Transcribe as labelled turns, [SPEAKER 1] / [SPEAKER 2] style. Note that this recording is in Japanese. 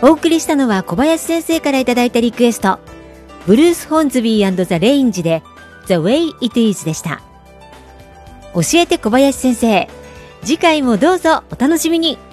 [SPEAKER 1] お送りしたのは小林先生からいただいたリクエスト、ブルース・ホンズビー&ザ・レインジで The Way It Is でした。教えて小林先生、次回もどうぞお楽しみに。